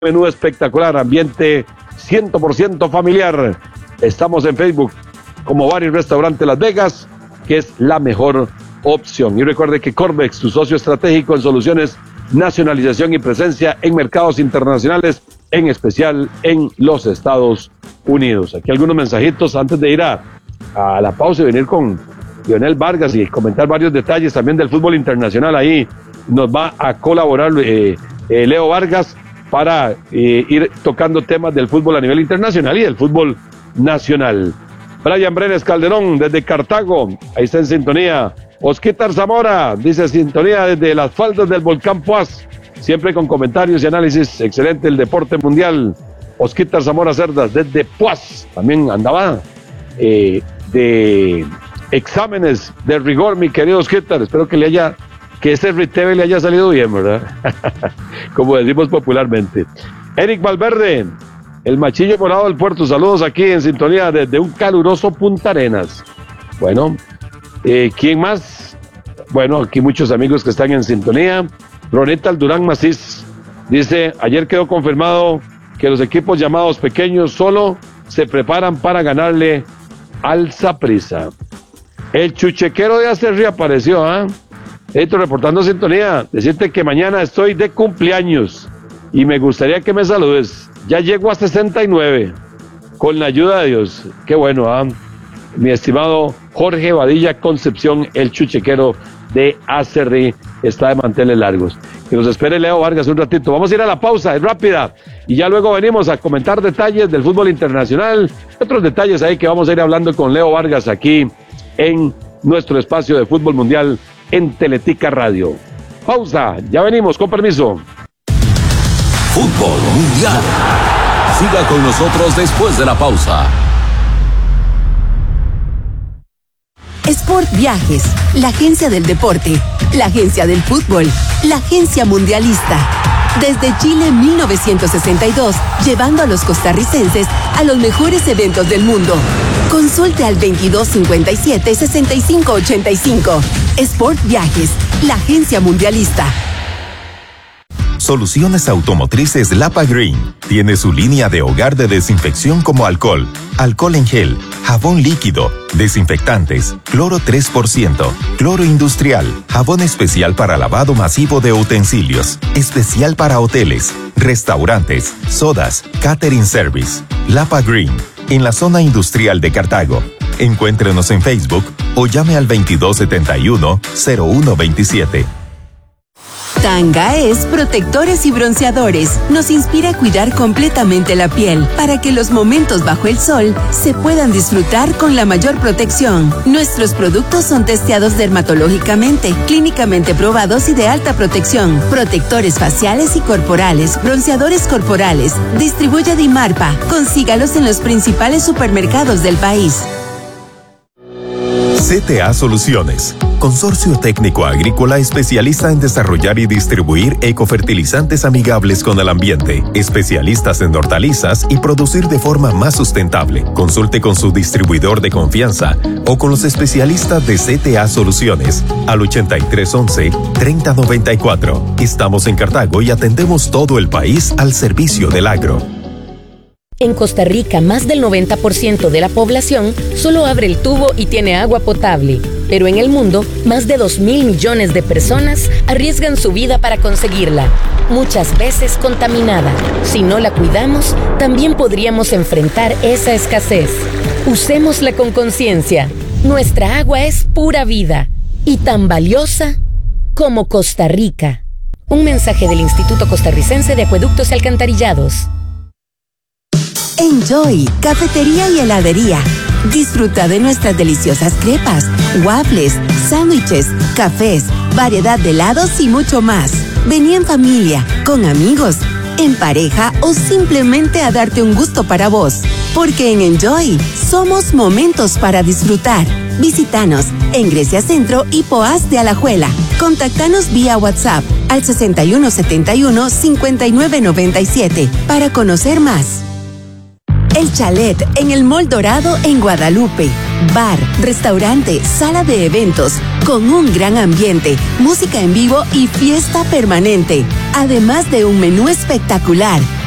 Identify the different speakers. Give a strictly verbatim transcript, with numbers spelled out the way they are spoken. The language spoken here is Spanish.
Speaker 1: Menú espectacular, ambiente cien por ciento familiar. Estamos en Facebook como Bar y Restaurante Las Vegas, que es la mejor opción. Y recuerde que Corvex, tu socio estratégico en soluciones, nacionalización y presencia en mercados internacionales, en especial en los Estados Unidos. Aquí algunos mensajitos antes de ir a, a la pausa y venir con Lionel Vargas y comentar varios detalles también del fútbol internacional. Ahí nos va a colaborar eh, eh, Leo Vargas para eh, ir tocando temas del fútbol a nivel internacional y del fútbol nacional. Brian Brenes Calderón desde Cartago, ahí está en sintonía. Osquitar Zamora dice sintonía desde las faldas del volcán Poás, siempre con comentarios y análisis excelente el deporte mundial. Osquitar Zamora Cerdas desde Poás, también andaba eh, de exámenes de rigor, mi querido Osquitar. Espero que le haya, que este R T V le haya salido bien, ¿verdad? Como decimos popularmente. Eric Valverde, el machillo morado del puerto, saludos aquí en sintonía desde un caluroso Punta Arenas. Bueno, eh, ¿quién más? Bueno, aquí muchos amigos que están en sintonía. Ronita Durán Macís dice, ayer quedó confirmado que los equipos llamados pequeños solo se preparan para ganarle al Saprissa. El chuchequero de Acerrí apareció, ¿ah? ¿eh? Esto reportando sintonía, decirte que mañana estoy de cumpleaños y me gustaría que me saludes. Ya llego a sesenta y nueve, con la ayuda de Dios. Qué bueno, ¿ah? ¿eh? Mi estimado Jorge Badilla Concepción, el chuchequero de Acerrí, está de manteles largos. Que nos espere Leo Vargas un ratito. Vamos a ir a la pausa, es rápida, y ya luego venimos a comentar detalles del fútbol internacional, otros detalles ahí que vamos a ir hablando con Leo Vargas aquí en nuestro espacio de fútbol mundial en Teletica Radio. Pausa, ya venimos, con permiso.
Speaker 2: Fútbol mundial. Siga con nosotros después de la pausa.
Speaker 3: Sport Viajes, la agencia del deporte, la agencia del fútbol, la agencia mundialista. Desde Chile mil novecientos sesenta y dos, llevando a los costarricenses a los mejores eventos del mundo. Consulte al veintidós cincuenta y siete, sesenta y cinco ochenta y cinco. Sport Viajes, la agencia mundialista.
Speaker 4: Soluciones Automotrices Lapa Green tiene su línea de hogar de desinfección como alcohol, alcohol en gel, jabón líquido, desinfectantes, cloro tres por ciento, cloro industrial, jabón especial para lavado masivo de utensilios, especial para hoteles, restaurantes, sodas, catering service. Lapa Green, en la zona industrial de Cartago. Encuéntrenos en Facebook o llame al veintidós setenta y uno, cero uno veintisiete.
Speaker 3: Tangaes Protectores y Bronceadores nos inspira a cuidar completamente la piel para que los momentos bajo el sol se puedan disfrutar con la mayor protección. Nuestros productos son testeados dermatológicamente, clínicamente probados y de alta protección. Protectores faciales y corporales, bronceadores corporales. Distribuye Dimarpa. Consígalos en los principales supermercados del país.
Speaker 4: C T A Soluciones, consorcio técnico agrícola especialista en desarrollar y distribuir ecofertilizantes amigables con el ambiente, especialistas en hortalizas y producir de forma más sustentable. Consulte con su distribuidor de confianza o con los especialistas de C T A Soluciones al ochenta y tres once, treinta noventa y cuatro. Estamos en Cartago y atendemos todo el país al servicio del agro.
Speaker 5: En Costa Rica, más del noventa por ciento de la población solo abre el tubo y tiene agua potable. Pero en el mundo, más de dos mil millones de personas arriesgan su vida para conseguirla, muchas veces contaminada. Si no la cuidamos, también podríamos enfrentar esa escasez. Usémosla con conciencia. Nuestra agua es pura vida y tan valiosa como Costa Rica. Un mensaje del Instituto Costarricense de Acueductos y Alcantarillados.
Speaker 3: Enjoy, cafetería y heladería. Disfruta de nuestras deliciosas crepas, waffles, sándwiches, cafés, variedad de helados y mucho más. Vení en familia, con amigos, en pareja o simplemente a darte un gusto para vos. Porque en Enjoy somos momentos para disfrutar. Visítanos en Grecia Centro y Poás de Alajuela. Contactanos vía WhatsApp al sesenta y uno setenta y uno, cincuenta y nueve noventa y siete para conocer más. El Chalet en el Mall Dorado en Guadalupe. Bar, restaurante, sala de eventos, con un gran ambiente, música en vivo y fiesta permanente. Además de un menú espectacular,